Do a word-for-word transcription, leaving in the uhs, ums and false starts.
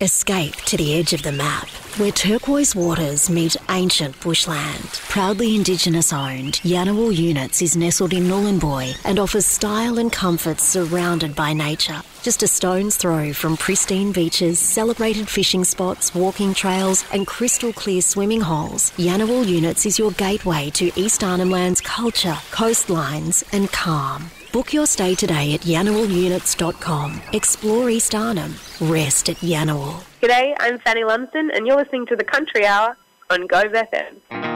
Escape to the edge of the map, where turquoise waters meet ancient bushland. Proudly Indigenous owned, Yanawal Units is nestled in Nhulunbuy and offers style and comfort surrounded by nature. Just a stone's throw from pristine beaches, celebrated fishing spots, walking trails and crystal clear swimming holes, Yanawal Units is your gateway to East Arnhem Land's culture, coastlines and calm. Book your stay today at yanawal units dot com. Explore East Arnhem. Rest at Yanawal. G'day, I'm Fanny Lumsden and you're listening to the Country Hour on Gove F M.